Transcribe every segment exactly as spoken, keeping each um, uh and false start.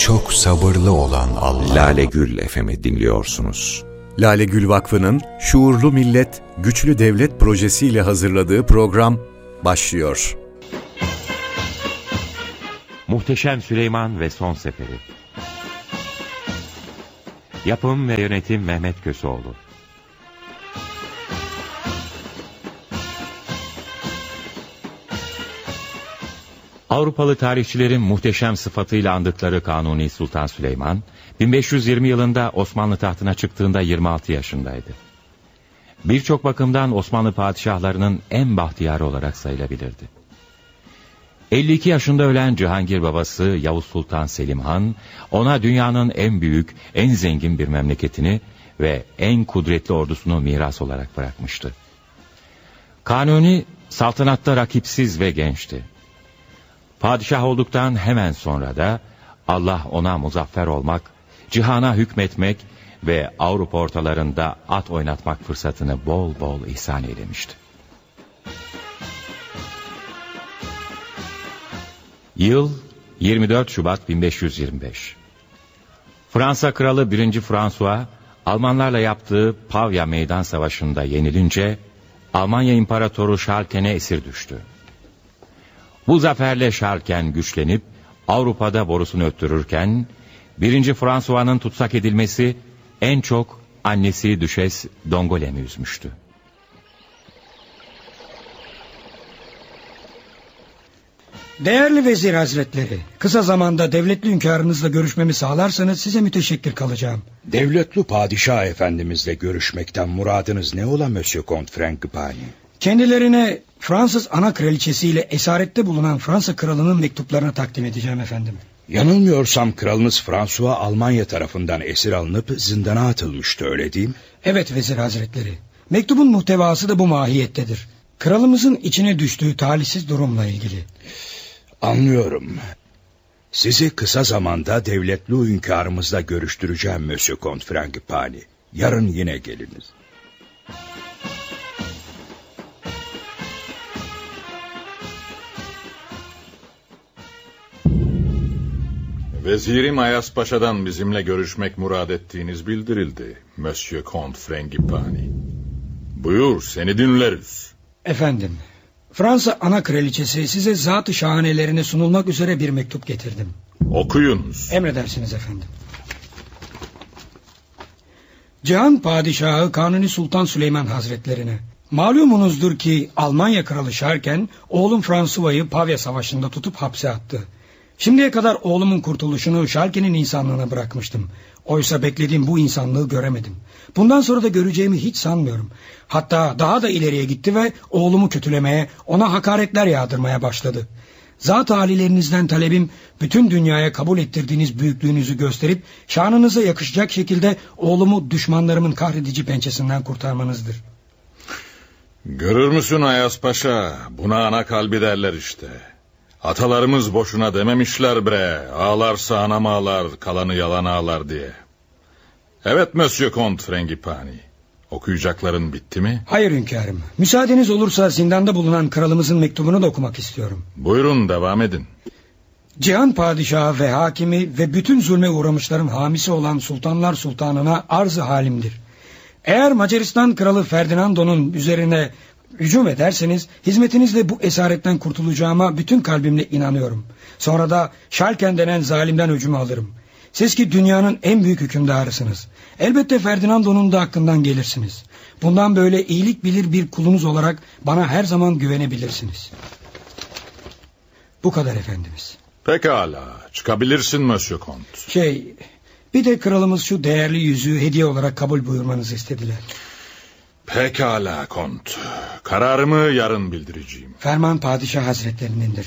çok sabırlı olan Allah. Lale Gül F M'i dinliyorsunuz. Lale Gül Vakfı'nın Şuurlu Millet, Güçlü Devlet projesiyle hazırladığı program başlıyor. Muhteşem Süleyman ve Son Seferi. Yapım ve yönetim Mehmet Köseoğlu. Avrupalı tarihçilerin muhteşem sıfatıyla andıkları Kanuni Sultan Süleyman, bin beş yüz yirmi yılında Osmanlı tahtına çıktığında yirmi altı yaşındaydı. Birçok bakımdan Osmanlı padişahlarının en bahtiyarı olarak sayılabilirdi. elli iki yaşında ölen Cihangir babası Yavuz Sultan Selim Han, ona dünyanın en büyük, en zengin bir memleketini ve en kudretli ordusunu miras olarak bırakmıştı. Kanuni, saltanatta rakipsiz ve gençti. Padişah olduktan hemen sonra da Allah ona muzaffer olmak, cihana hükmetmek ve Avrupa ortalarında at oynatmak fırsatını bol bol ihsan eylemişti. Yıl yirmi dört Şubat bin beş yüz yirmi beş. Fransa Kralı birinci François, Almanlarla yaptığı Pavia Meydan Savaşı'nda yenilince, Almanya İmparatoru Schalken'e esir düştü. Bu zaferle Schalken güçlenip, Avrupa'da borusunu öttürürken, birinci François'nın tutsak edilmesi, en çok annesi Düşes Dongolem'i üzmüştü. Değerli Vezir Hazretleri, kısa zamanda devletli hünkârınızla görüşmemi sağlarsanız size müteşekkir kalacağım. Devletli padişah efendimizle görüşmekten muradınız ne ola Monsieur Comte Frangipane? Kendilerine Fransız ana kraliçesiyle esarette bulunan Fransa kralının mektuplarını takdim edeceğim efendim. Yanılmıyorsam kralınız François Almanya tarafından esir alınıp zindana atılmıştı, öyle değil mi? Evet Vezir Hazretleri. Mektubun muhtevası da bu mahiyettedir. Kralımızın içine düştüğü talihsiz durumla ilgili. Anlıyorum. Sizi kısa zamanda devletli hünkârımızla görüştüreceğim Monsieur Comte Frangipane. Yarın yine geliniz. Vezirim Ayas Paşa'dan bizimle görüşmek murad ettiğiniz bildirildi, Monsieur Comte Frangipane. Buyur, seni dinleriz. Efendim, Fransa ana kraliçesi size zat-ı şahanelerine sunulmak üzere bir mektup getirdim. Okuyunuz. Emredersiniz efendim. Cihan Padişahı Kanuni Sultan Süleyman Hazretlerine, malumunuzdur ki Almanya Kralı Schalken oğlum François'ı Pavia Savaşı'nda tutup hapse attı. Şimdiye kadar oğlumun kurtuluşunu Schalken'in insanlığına bırakmıştım. Oysa beklediğim bu insanlığı göremedim. Bundan sonra da göreceğimi hiç sanmıyorum. Hatta daha da ileriye gitti ve oğlumu kötülemeye, ona hakaretler yağdırmaya başladı. Zat-ı alilerinizden talebim, bütün dünyaya kabul ettirdiğiniz büyüklüğünüzü gösterip şanınıza yakışacak şekilde oğlumu düşmanlarımın kahredici pençesinden kurtarmanızdır. Görür müsün Ayas Paşa, buna ana kalbi derler işte. Atalarımız boşuna dememişler bre, ağlarsa anam ağlar, kalanı yalan ağlar diye. Evet Monsieur Comte Frangipane, okuyacakların bitti mi? Hayır hünkârım, müsaadeniz olursa zindanda bulunan kralımızın mektubunu da okumak istiyorum. Buyurun, devam edin. Cihan Padişahı ve hakimi ve bütün zulme uğramışların hamisi olan Sultanlar Sultanına arz-ı halimdir. Eğer Macaristan Kralı Ferdinando'nun üzerine hücum ederseniz hizmetinizle bu esaretten kurtulacağıma bütün kalbimle inanıyorum. Sonra da Schalken denen zalimden hücumu alırım. Siz ki dünyanın en büyük hükümdarısınız. Elbette Ferdinando'nun da hakkından gelirsiniz. Bundan böyle iyilik bilir bir kulunuz olarak bana her zaman güvenebilirsiniz. Bu kadar efendimiz. Pekala, çıkabilirsin Monsieur Comte. Şey, bir de kralımız şu değerli yüzüğü hediye olarak kabul buyurmanızı istediler. Pekala Kont. Kararımı yarın bildireceğim. Ferman Padişah Hazretlerinindir.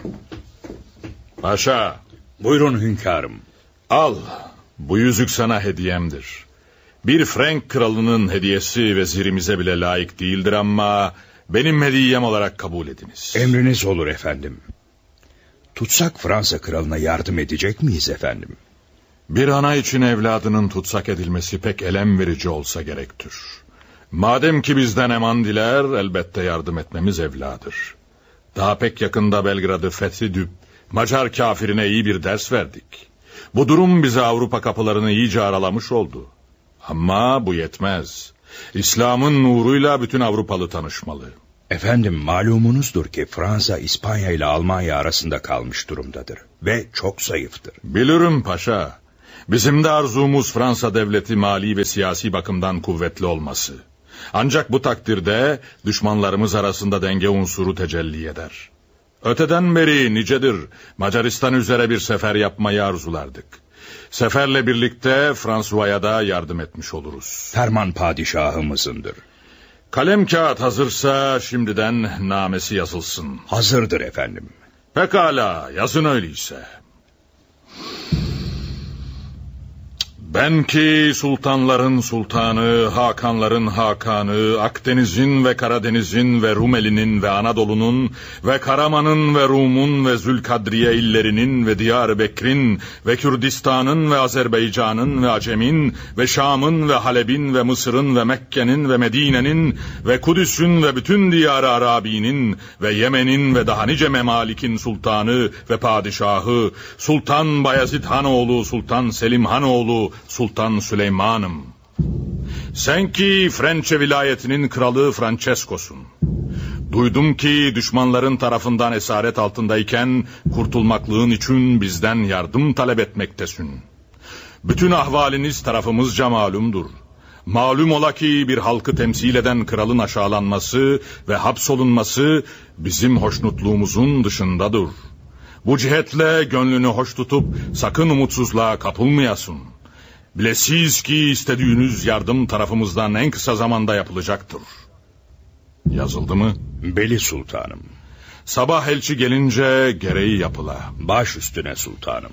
Paşa. Buyurun hünkârım. Al, bu yüzük sana hediyemdir. Bir Frank kralının hediyesi vezirimize bile layık değildir ama benim hediyem olarak kabul ediniz. Emriniz olur efendim. Tutsak Fransa kralına yardım edecek miyiz efendim? Bir ana için evladının tutsak edilmesi pek elem verici olsa gerektir. Madem ki bizden eman diler, elbette yardım etmemiz evladır. Daha pek yakında Belgrad'ı fethedip Macar kafirine iyi bir ders verdik. Bu durum bize Avrupa kapılarını iyice aralamış oldu. Ama bu yetmez. İslam'ın nuruyla bütün Avrupalı tanışmalı. Efendim, malumunuzdur ki Fransa İspanya ile Almanya arasında kalmış durumdadır ve çok zayıftır. Bilirim paşa. Bizim de arzumuz Fransa devleti mali ve siyasi bakımdan kuvvetli olması. Ancak bu takdirde düşmanlarımız arasında denge unsuru tecelli eder. Öteden beri nicedir Macaristan üzere bir sefer yapmayı arzulardık. Seferle birlikte Fransuva'ya da yardım etmiş oluruz. Ferman padişahımızındır. Kalem kağıt hazırsa şimdiden namesi yazılsın. Hazırdır efendim. Pekala, yazın öyleyse. Ben ki sultanların sultanı, hakanların hakanı, Akdeniz'in ve Karadeniz'in ve Rumeli'nin ve Anadolu'nun ve Karaman'ın ve Rum'un ve Zülkadriye illerinin ve Diyarbekir'in ve Kürdistan'ın ve Azerbaycan'ın ve Acem'in ve Şam'ın ve Halep'in ve Mısır'ın ve Mekke'nin ve Medine'nin ve Kudüs'ün ve bütün diyar-ı Arabi'nin ve Yemen'in ve daha nice memalikin sultanı ve padişahı, Sultan Bayezid Hanoğlu, Sultan Selim Hanoğlu, Sultan Süleyman'ım. Sen ki Frençe vilayetinin kralı Francesco'sun. Duydum ki düşmanların tarafından esaret altındayken kurtulmaklığın için bizden yardım talep etmektesin. Bütün ahvaliniz tarafımızca malumdur. Malum ola ki bir halkı temsil eden kralın aşağılanması ve hapsolunması bizim hoşnutluğumuzun dışındadır. Bu cihetle gönlünü hoş tutup sakın umutsuzluğa kapılmayasın. Bilesiz ki istediğiniz yardım tarafımızdan en kısa zamanda yapılacaktır. Yazıldı mı? Beli sultanım. Sabah elçi gelince gereği yapıla. Baş üstüne sultanım.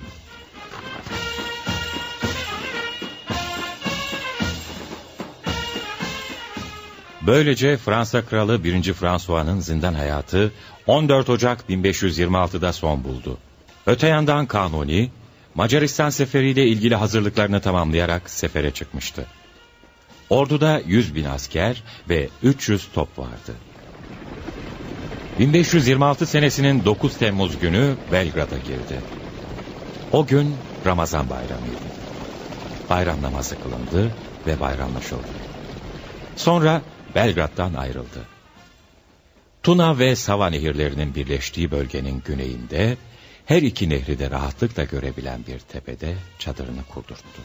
Böylece Fransa Kralı birinci François'nın zindan hayatı on dört Ocak bin beş yüz yirmi altıda son buldu. Öte yandan Kanuni, Macaristan seferiyle ilgili hazırlıklarını tamamlayarak sefere çıkmıştı. Orduda yüz bin asker ve üç yüz top vardı. bin beş yüz yirmi altı senesinin dokuz Temmuz günü Belgrad'a girdi. O gün Ramazan bayramıydı. Bayram namazı kılındı ve bayramlaşıldı. Sonra Belgrad'dan ayrıldı. Tuna ve Sava nehirlerinin birleştiği bölgenin güneyinde, her iki nehri de rahatlıkla görebilen bir tepede çadırını kurdurttu.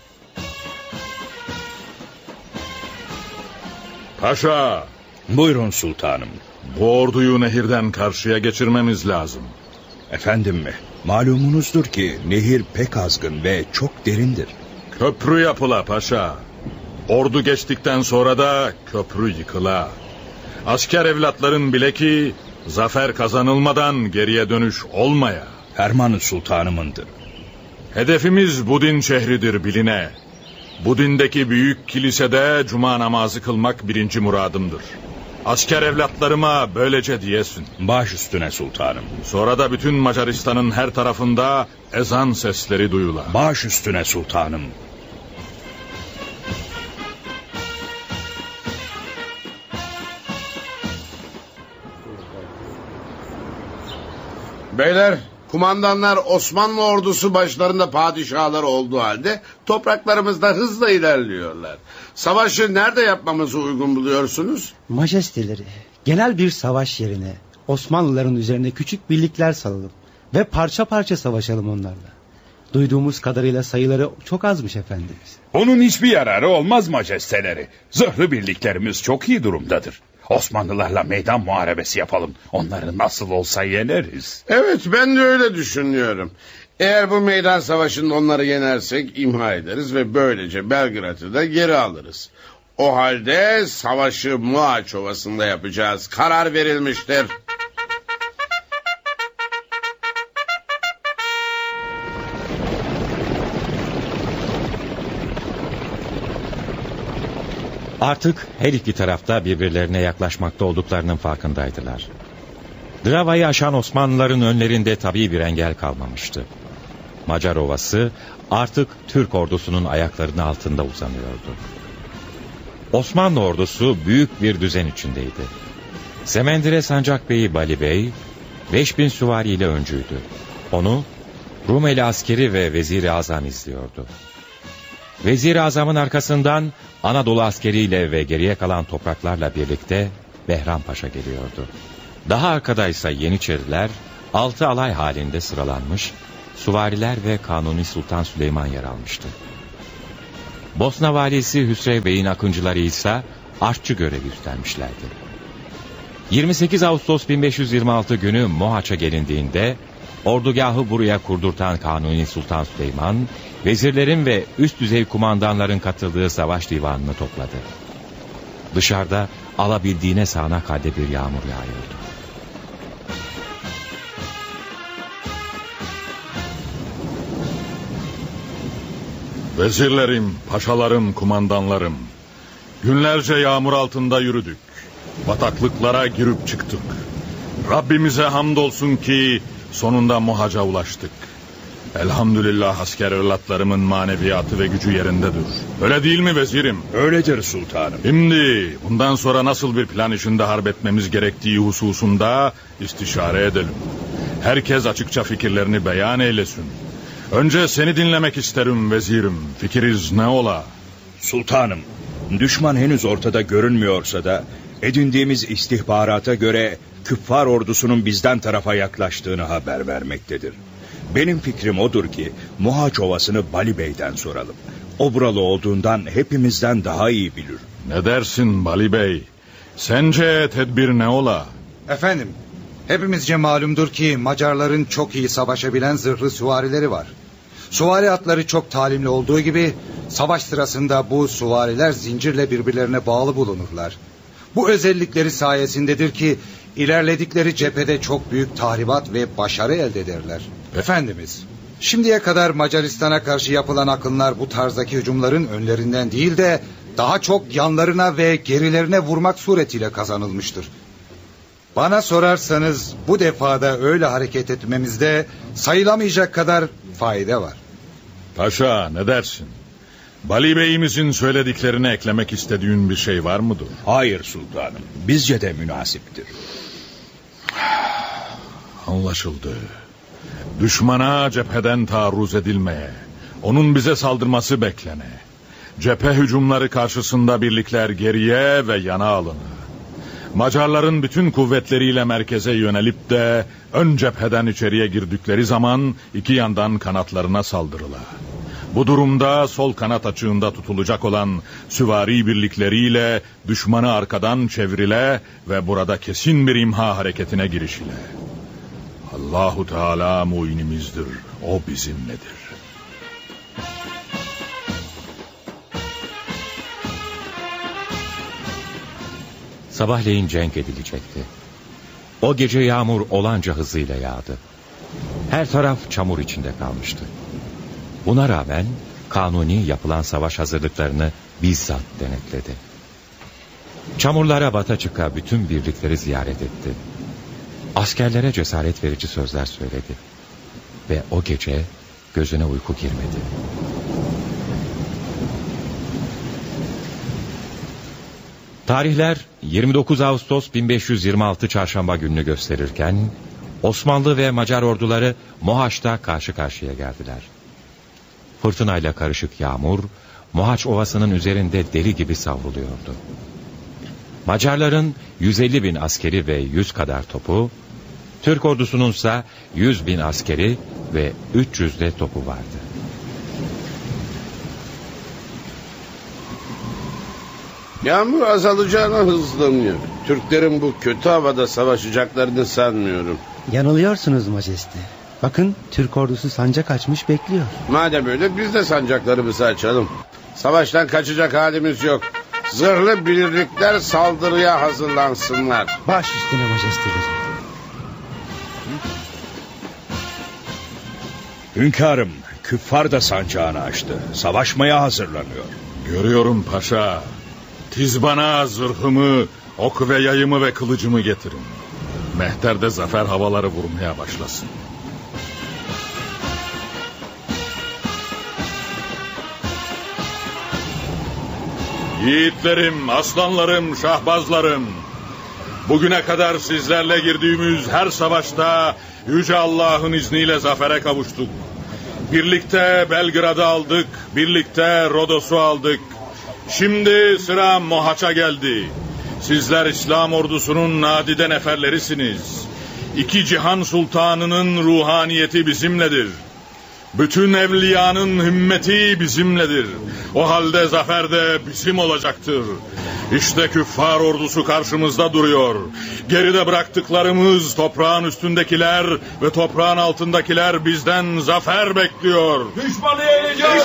Paşa! Buyurun sultanım. Bu orduyu nehirden karşıya geçirmemiz lazım. Efendim mi? Malumunuzdur ki nehir pek azgın ve çok derindir. Köprü yapıla paşa. Ordu geçtikten sonra da köprü yıkıla. Asker evlatların bile ki zafer kazanılmadan geriye dönüş olmaya. Ferman-ı sultanımındır. Hedefimiz Budin şehridir biline. Budin'deki büyük kilisede cuma namazı kılmak birinci muradımdır. Asker evlatlarıma böylece diyesin. Baş üstüne sultanım. Sonra da bütün Macaristan'ın her tarafında ezan sesleri duyula. Baş üstüne sultanım. Beyler, kumandanlar Osmanlı ordusu başlarında padişahları olduğu halde topraklarımızda hızla ilerliyorlar. Savaşı nerede yapmamızı uygun buluyorsunuz? Majesteleri, genel bir savaş yerine Osmanlıların üzerine küçük birlikler salalım ve parça parça savaşalım onlarla. Duyduğumuz kadarıyla sayıları çok azmış efendimiz. Onun hiçbir yararı olmaz majesteleri. Zırhlı birliklerimiz çok iyi durumdadır. Osmanlılarla meydan muharebesi yapalım. Onları nasıl olsa yeneriz. Evet, ben de öyle düşünüyorum. Eğer bu meydan savaşında onları yenersek imha ederiz ve böylece Belgrad'ı da geri alırız. O halde savaşı Mohaç Ovası'nda yapacağız. Karar verilmiştir. Artık her iki tarafta birbirlerine yaklaşmakta olduklarının farkındaydılar. Drava'yı aşan Osmanlıların önlerinde tabii bir engel kalmamıştı. Macar Ovası artık Türk ordusunun ayaklarının altında uzanıyordu. Osmanlı ordusu büyük bir düzen içindeydi. Semendire Sancak Bey'i Bali Bey, beş bin süvariyle öncüydü. Onu Rumeli askeri ve Vezir-i Azam izliyordu. Vezir-i Azam'ın arkasından Anadolu askeriyle ve geriye kalan topraklarla birlikte Behram Paşa geliyordu. Daha arkadaysa Yeniçeriler altı alay halinde sıralanmış, süvariler ve Kanuni Sultan Süleyman yer almıştı. Bosna valisi Hüsrev Bey'in akıncıları ise artçı görev üstlenmişlerdi. yirmi sekiz Ağustos bin beş yüz yirmi altı günü Mohaç'a gelindiğinde ordugahı buraya kurdurtan Kanuni Sultan Süleyman, vezirlerin ve üst düzey kumandanların katıldığı savaş divanını topladı. Dışarıda alabildiğine sağanak halde bir yağmur yağıyordu. Vezirlerim, paşalarım, kumandanlarım, günlerce yağmur altında yürüdük. Bataklıklara girip çıktık. Rabbimize hamdolsun ki sonunda Mohaç'a ulaştık. Elhamdülillah asker evlatlarımın maneviyatı ve gücü yerindedir. Öyle değil mi vezirim? Öyledir sultanım. Şimdi bundan sonra nasıl bir plan içinde harp etmemiz gerektiği hususunda istişare edelim. Herkes açıkça fikirlerini beyan eylesin. Önce seni dinlemek isterim vezirim. Fikiriz ne ola? Sultanım, düşman henüz ortada görünmüyorsa da edindiğimiz istihbarata göre küffar ordusunun bizden tarafa yaklaştığını haber vermektedir. Benim fikrim odur ki Mohaç Ovası'nı Bali Bey'den soralım. O buralı olduğundan hepimizden daha iyi bilir. Ne dersin Bali Bey? Sence tedbir ne ola? Efendim, hepimizce malumdur ki Macarların çok iyi savaşabilen zırhlı süvarileri var. Süvari atları çok talimli olduğu gibi savaş sırasında bu süvariler zincirle birbirlerine bağlı bulunurlar. Bu özellikleri sayesindedir ki ilerledikleri cephede çok büyük tahribat ve başarı elde ederler. Efendimiz, şimdiye kadar Macaristan'a karşı yapılan akınlar bu tarzdaki hücumların önlerinden değil de daha çok yanlarına ve gerilerine vurmak suretiyle kazanılmıştır. Bana sorarsanız bu defada öyle hareket etmemizde sayılamayacak kadar fayda var. Paşa ne dersin? Bali Bey'imizin söylediklerine eklemek istediğin bir şey var mıdır? Hayır sultanım, bizce de münasiptir. Anlaşıldı. Düşmana cepheden taarruz edilmeye, onun bize saldırması beklene. Cephe hücumları karşısında birlikler geriye ve yana alına. Macarların bütün kuvvetleriyle merkeze yönelip de ön cepheden içeriye girdikleri zaman iki yandan kanatlarına saldırıla. Bu durumda sol kanat açığında tutulacak olan süvari birlikleriyle düşmanı arkadan çevrile ve burada kesin bir imha hareketine girişile. Allahu Teala muinimizdir, o bizimledir. Sabahleyin cenk edilecekti. O gece yağmur olanca hızıyla yağdı. Her taraf çamur içinde kalmıştı. Buna rağmen Kanuni yapılan savaş hazırlıklarını bizzat denetledi. Çamurlara bata çıka bütün birlikleri ziyaret etti. Askerlere cesaret verici sözler söyledi. Ve o gece gözüne uyku girmedi. Tarihler yirmi dokuz Ağustos bin beş yüz yirmi altı Çarşamba gününü gösterirken Osmanlı ve Macar orduları Mohaç'ta karşı karşıya geldiler. Fırtınayla karışık yağmur Mohaç Ovası'nın üzerinde deli gibi savruluyordu. Macarların yüz elli bin askeri ve yüz kadar topu, Türk ordusunun ise yüz bin askeri ve üç yüz de topu vardı. Yağmur azalacağına hızlanıyor. Türklerin bu kötü havada savaşacaklarını sanmıyorum. Yanılıyorsunuz majeste. Bakın Türk ordusu sancak açmış bekliyor. Madem öyle biz de sancaklarımızı açalım. Savaştan kaçacak halimiz yok. Zırhlı birlikler saldırıya hazırlansınlar. Baş üstüne majesteleri. Hünkârım, küffar da sancağını açtı. Savaşmaya hazırlanıyor. Görüyorum paşa. Tiz bana zırhımı, ok ve yayımı ve kılıcımı getirin. Mehter'de zafer havaları vurmaya başlasın. Yiğitlerim, aslanlarım, şahbazlarım. Bugüne kadar sizlerle girdiğimiz her savaşta Yüce Allah'ın izniyle zafere kavuştuk. Birlikte Belgrad'ı aldık, birlikte Rodos'u aldık. Şimdi sıra Mohaç'a geldi. Sizler İslam ordusunun nadide neferlerisiniz. İki cihan sultanının ruhaniyeti bizimledir. Bütün evliyanın himmeti bizimledir. O halde zafer de bizim olacaktır. İşte küffar ordusu karşımızda duruyor. Geride bıraktıklarımız, toprağın üstündekiler ve toprağın altındakiler bizden zafer bekliyor. Düşmanı yeneceğiz.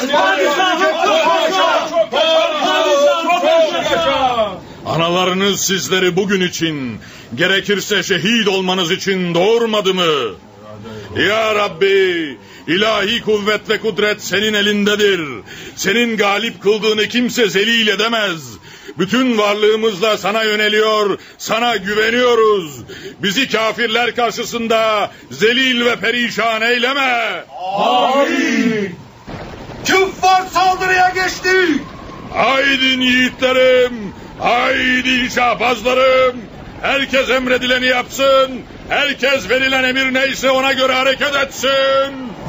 Analarınız sizleri bugün için, gerekirse şehit olmanız için doğurmadı mı? Ya Rabbi, ilahi kuvvet ve kudret senin elindedir. Senin galip kıldığını kimse zelil edemez. Bütün varlığımızla sana yöneliyor, sana güveniyoruz. Bizi kafirler karşısında zelil ve perişan eyleme. Amin. Küffar saldırıya geçti. Haydin yiğitlerim, haydin şahbazlarım. Herkes emredileni yapsın. Herkes verilen emir neyse ona göre hareket etsin.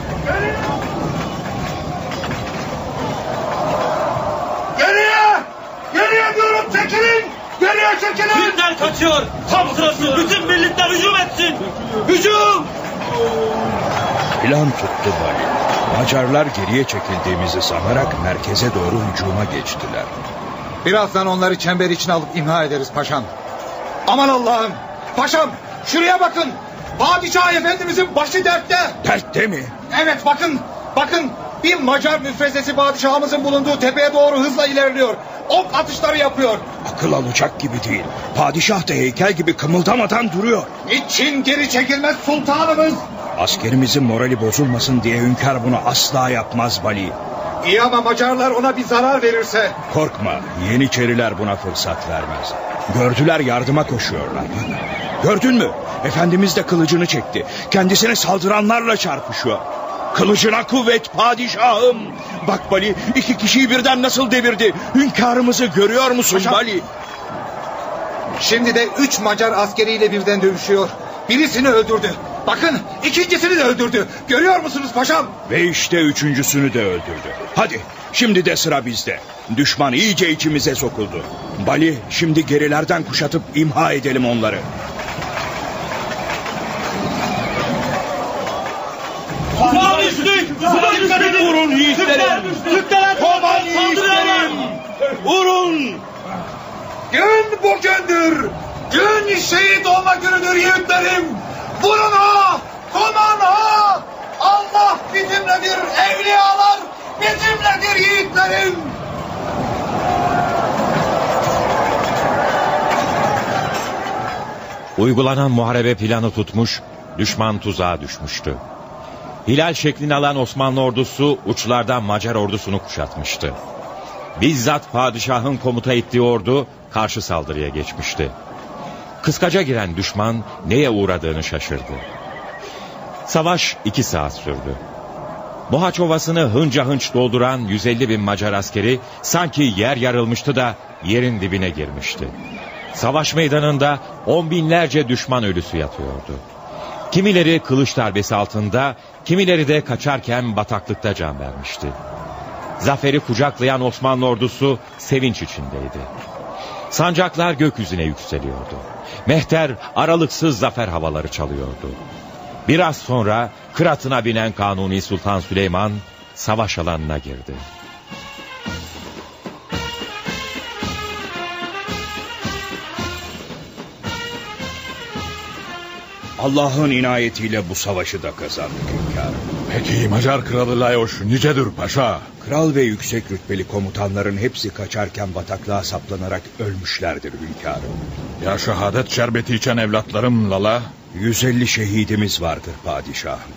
Geriye! Geriye diyorum, çekilin! Geriye çekilin! Birden kaçıyor. Tam sırası, bütün birlikler hücum etsin. Hücum! Plan tuttu Bali. Macarlar geriye çekildiğimizi sanarak merkeze doğru hücuma geçtiler. Birazdan onları çember içine alıp imha ederiz paşam. Aman Allah'ım! Paşam, şuraya bakın! Padişah Efendimizin başı dertte! Dertte mi? Evet, bakın! Bakın! Bir Macar müfrezesi padişahımızın bulunduğu tepeye doğru hızla ilerliyor. Ok atışları yapıyor. Akıl alacak gibi değil. Padişah da heykel gibi kımıldamadan duruyor. Niçin geri çekilmez sultanımız? Askerimizin morali bozulmasın diye hünkâr bunu asla yapmaz Bali. İyi ama Macarlar ona bir zarar verirse? Korkma, Yeniçeriler buna fırsat vermez. Gördüler, yardıma koşuyorlar. Gördün mü? Efendimiz de kılıcını çekti. Kendisine saldıranlarla çarpışıyor. Kılıcına kuvvet padişahım. Bak Bali, iki kişiyi birden nasıl devirdi. Hünkârımızı görüyor musun Paşam, Bali? Şimdi de üç Macar askeriyle birden dövüşüyor. Birisini öldürdü. Bakın, ikincisini de öldürdü. Görüyor musunuz paşam? Ve işte üçüncüsünü de öldürdü. Hadi, şimdi de sıra bizde. Düşman iyice içimize sokuldu. Bali, şimdi gerilerden kuşatıp imha edelim onları. Kulağın düştük! Kulağın düştük! Vurun yiğitlerim! Türkler kovan yiğitlerim! Vurun! Gün bugündür! Gün şehit olma günüdür yiğitlerim! Vurun ha! Koman ha! Allah bizimledir evliyalar! Bizimledir yiğitlerim! Uygulanan muharebe planı tutmuş, düşman tuzağa düşmüştü. Hilal şeklini alan Osmanlı ordusu uçlardan Macar ordusunu kuşatmıştı. Bizzat padişahın komuta ettiği ordu karşı saldırıya geçmişti. Kıskaca giren düşman neye uğradığını şaşırdı. Savaş iki saat sürdü. Mohaç Ovası'nı hınca hınç dolduran yüz elli bin Macar askeri sanki yer yarılmıştı da yerin dibine girmişti. Savaş meydanında on binlerce düşman ölüsü yatıyordu. Kimileri kılıç darbesi altında, kimileri de kaçarken bataklıkta can vermişti. Zaferi kucaklayan Osmanlı ordusu sevinç içindeydi. Sancaklar gökyüzüne yükseliyordu. Mehter aralıksız zafer havaları çalıyordu. Biraz sonra kıratına binen Kanuni Sultan Süleyman savaş alanına girdi. Allah'ın inayetiyle bu savaşı da kazandık hünkârım. Peki Macar kralı Lajos nicedir paşa? Kral ve yüksek rütbeli komutanların hepsi kaçarken bataklığa saplanarak ölmüşlerdir hünkârım. Ya şehadet şerbeti içen evlatlarım Lala? yüz elli şehidimiz vardır padişahım.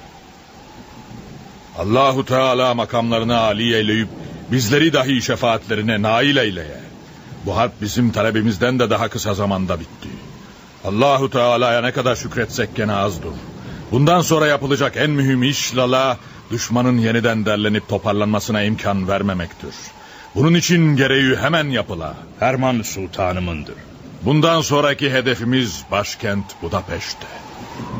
Allahu Teala makamlarını âli eyleyip bizleri dahi şefaatlerine nail eyleye. Bu harp bizim talebimizden de daha kısa zamanda bitti. Allahu Teala'ya ne kadar şükretsek gene azdır. Bundan sonra yapılacak en mühim iş Lala, düşmanın yeniden derlenip toparlanmasına imkan vermemektir. Bunun için gereği hemen yapıla. Ferman sultanımındır. Bundan sonraki hedefimiz başkent Budapeşte.